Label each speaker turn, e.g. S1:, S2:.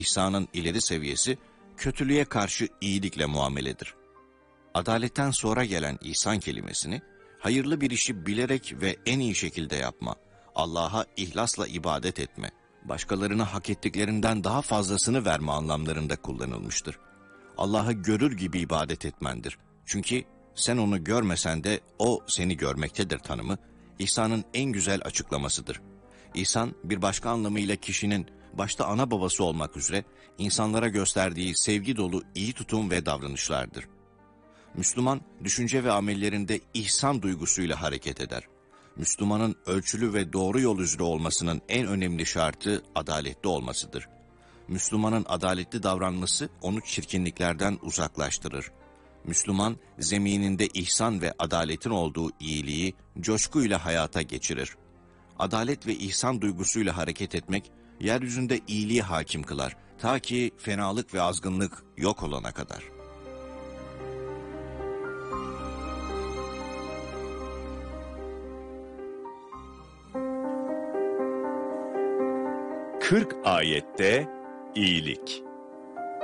S1: İhsanın ileri seviyesi, kötülüğe karşı iyilikle muameledir. Adaletten sonra gelen ihsan kelimesini, hayırlı bir işi bilerek ve en iyi şekilde yapma, Allah'a ihlasla ibadet etme, başkalarına hak ettiklerinden daha fazlasını verme anlamlarında kullanılmıştır. Allah'ı görür gibi ibadet etmendir. Çünkü sen onu görmesen de o seni görmektedir tanımı, ihsanın en güzel açıklamasıdır. İhsan, bir başka anlamıyla kişinin, başta ana babası olmak üzere, insanlara gösterdiği sevgi dolu iyi tutum ve davranışlardır. Müslüman, düşünce ve amellerinde ihsan duygusuyla hareket eder. Müslümanın ölçülü ve doğru yol üzere olmasının en önemli şartı adaletli olmasıdır. Müslümanın adaletli davranması onu çirkinliklerden uzaklaştırır. Müslüman, zemininde ihsan ve adaletin olduğu iyiliği coşkuyla hayata geçirir. Adalet ve ihsan duygusuyla hareket etmek, yeryüzünde iyiliği hakim kılar, ta ki fenalık ve azgınlık yok olana kadar.
S2: 40 ayette iyilik.